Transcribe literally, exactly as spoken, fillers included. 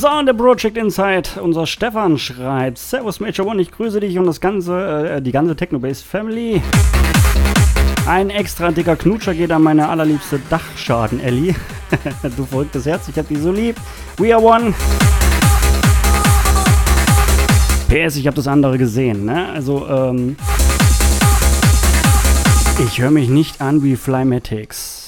So, und der Project Inside, unser Stefan schreibt: Servus Major One, ich grüße dich und das ganze, äh, die ganze Technobase Family. Ein extra dicker Knutscher geht an meine allerliebste Dachschaden, Ellie. Du verrücktes Herz, ich hab dich so lieb. We are one. P S, ich hab das andere gesehen, ne? Also, ähm... ich höre mich nicht an wie Flymatics.